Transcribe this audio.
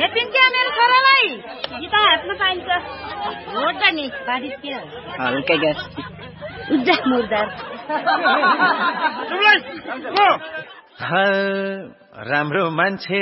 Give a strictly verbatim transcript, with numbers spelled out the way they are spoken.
भेटिन् क्या मेरो छोरालाई गीता हातमा पाइन्छ भोट नि बारिस के हल्का ग्यास उज्जा मुर्दार राम्रो मान्छे